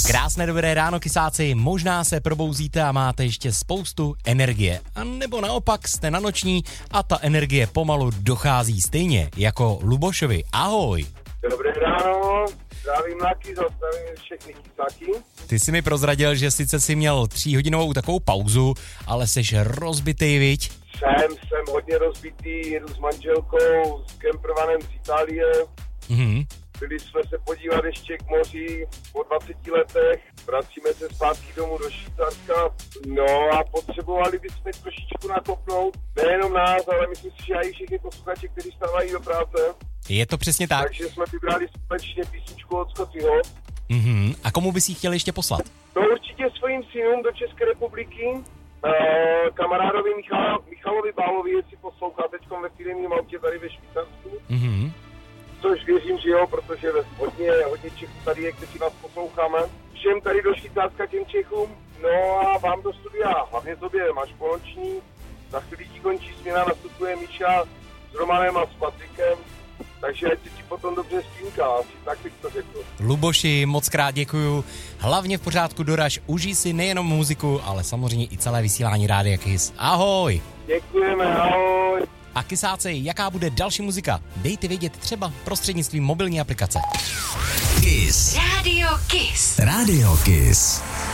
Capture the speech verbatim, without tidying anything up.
Krásné dobré ráno, kysáci. Možná se probouzíte a máte ještě spoustu energie. A nebo naopak jste na noční a ta energie pomalu dochází stejně jako Lubošovi. Ahoj. Dobré ráno, zdravím Laky, zdravím všechny kysáky. Ty jsi mi prozradil, že sice si měl tříhodinovou takovou pauzu, ale seš rozbitej, viď? Jsem, jsem hodně rozbitý, jedu s manželkou, s kemprovanem z Itálie. Mhm. Byli jsme se podívat ještě k moři po dvaceti letech, vracíme se zpátky domů do Švýcarska, no a potřebovali bychom trošičku nakopnout, nejenom nás, ale myslím si, že i všichni posluchači, kteří stávají do práce. Je to přesně tak. Takže jsme vybrali společně písničku od Scottyho. Mhm. A komu bys ji chtěl ještě poslat? No určitě svým synům do České republiky, e, kamarádovi Michal, Michalovi Bálovi, jestli poslouchá teďkom ve firmním autě tady ve Švýcarsku. Mhm. Což věřím, že jo, protože hodně, hodně Čechů tady je, kteří vás posloucháme. Všem tady do Švýcarska, těm Čechům, no a vám do studia, hlavně tobě, máš poloční, za chvíli ti končí směna, nastupuje Míša s Romanem a s Patrikem, takže ať ti potom dobře spínka, asi tak bych to řekl. Luboši, moc krát děkuju. Hlavně v pořádku doraž, užij si nejenom muziku, ale samozřejmě i celé vysílání Rádia Kiss. Ahoj! Děkujeme, ahoj! A kysáci, jaká bude další muzika? Dejte vědět třeba prostřednictvím mobilní aplikace. Kiss. Radio Kiss. Radio Kiss.